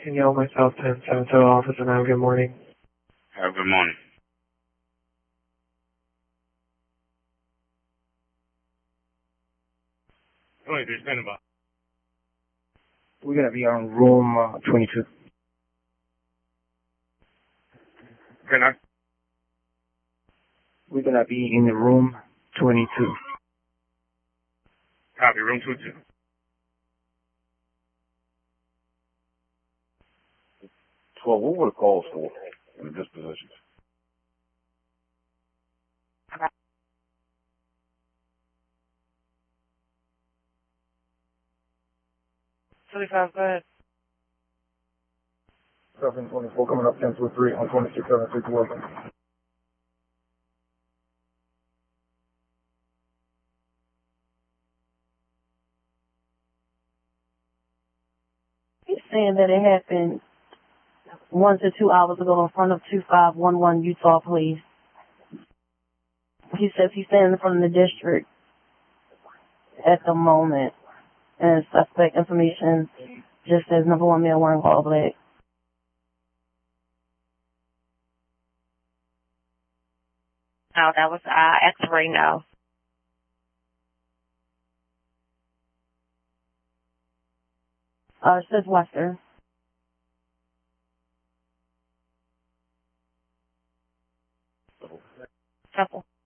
Danielle, my South Penn 7 office, and have a good morning. Have a good morning. Wait, they're standing by. We're going to be on room 22. Can I? We're going to be in the room 22. Copy, room 22. Well, what were the calls for in the dispositions? Go ahead. 724 coming up 1023 on 2673 Wilson. He's saying that it happened 1 to 2 hours ago in front of 2511 Utah Police. He says he's standing in front of the district at the moment, and suspect information just says number 1 male wearing all black. Oh, that was X-ray now. It says Western. Couple.